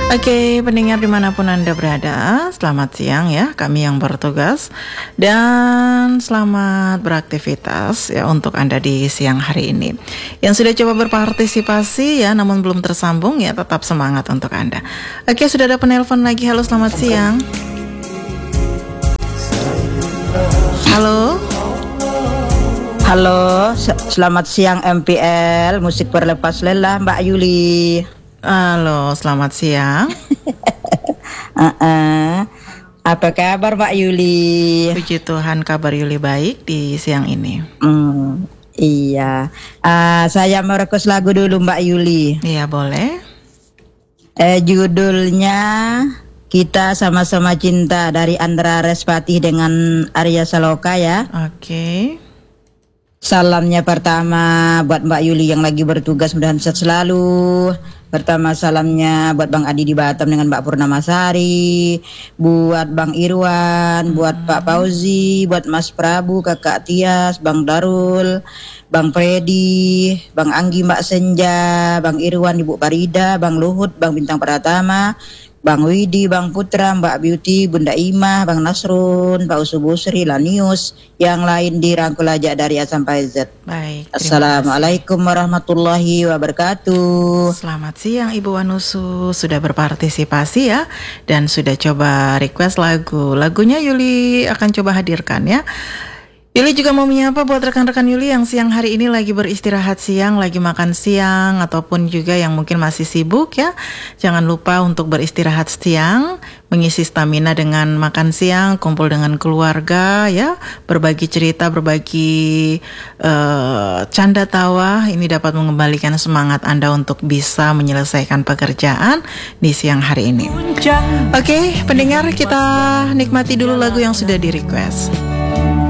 Oke, pendengar dimanapun Anda berada, selamat siang ya, kami yang bertugas. Dan selamat beraktivitas ya untuk Anda di siang hari ini. Yang sudah coba berpartisipasi ya, namun belum tersambung ya, tetap semangat untuk Anda. Oke, sudah ada penelpon lagi. Halo, selamat siang. Halo. Halo, selamat siang MPL, musik berlepas lelah Mbak Yuli. Halo, selamat siang. Apa kabar Mbak Yuli? Puji Tuhan, kabar Yuli baik di siang ini. Iya, saya mau request lagu dulu Mbak Yuli. Iya, boleh. Judulnya Kita Sama-Sama Cinta dari Andra Respati dengan Arya Saloka ya. Oke. Salamnya pertama buat Mbak Yuli yang lagi bertugas, mudah-mudahan sehat selalu. Pertama salamnya buat Bang Adi di Batam dengan Mbak Purnamasari, buat Bang Irwan, buat Pak Fauzi, buat Mas Prabu, Kakak Tias, Bang Darul, Bang Freddy, Bang Anggi, Mbak Senja, Bang Irwan, Ibu Parida, Bang Luhut, Bang Bintang Pratama, Bang Widi, Bang Putra, Mbak Beauty, Bunda Imah, Bang Nasrun, Pak Usubusri, Lanius, yang lain dirangkul aja dari A sampai Z. Baik. Assalamualaikum warahmatullahi wabarakatuh. Selamat siang Ibu Wanusu, sudah berpartisipasi ya dan sudah coba request lagu. Lagunya Yuli akan coba hadirkan ya. Yuli juga mau menyapa buat rekan-rekan Yuli yang siang hari ini lagi beristirahat siang, lagi makan siang, ataupun juga yang mungkin masih sibuk ya. Jangan lupa untuk beristirahat siang, mengisi stamina dengan makan siang, kumpul dengan keluarga ya, berbagi cerita, berbagi canda tawa. Ini dapat mengembalikan semangat Anda untuk bisa menyelesaikan pekerjaan di siang hari ini. Oke, pendengar, kita nikmati dulu lagu yang sudah di request.